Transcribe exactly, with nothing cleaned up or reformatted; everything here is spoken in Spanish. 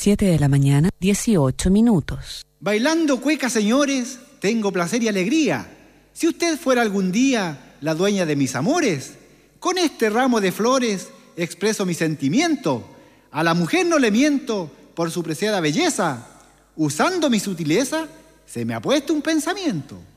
siete de la mañana, dieciocho minutos. Bailando cueca, señores, tengo placer y alegría. Si usted fuera algún día la dueña de mis amores, con este ramo de flores expreso mi sentimiento. A la mujer no le miento por su preciada belleza. Usando mi sutileza, se me ha puesto un pensamiento.